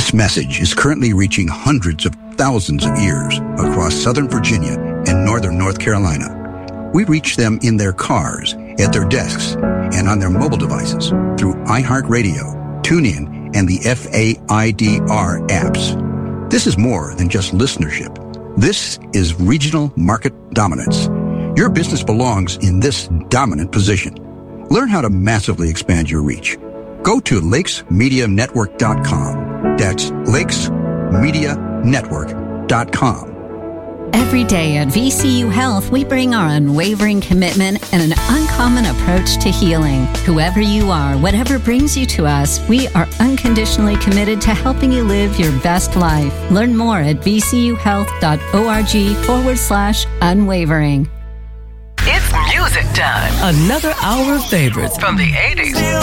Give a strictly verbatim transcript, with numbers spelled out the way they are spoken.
This message is currently reaching hundreds of thousands of ears across Southern Virginia and Northern North Carolina. We reach them in their cars, at their desks, and on their mobile devices through iHeartRadio, TuneIn, and the F A I D R apps. This is more than just listenership. This is regional market dominance. Your business belongs in this dominant position. Learn how to massively expand your reach. Go to lakes media network dot com. That's lakes media network dot com. Every day at V C U Health, we bring our unwavering commitment and an uncommon approach to healing. Whoever you are, whatever brings you to us, we are unconditionally committed to helping you live your best life. Learn more at vcuhealth.org forward slash unwavering. It's music time. Another hour of favorites From the eighties.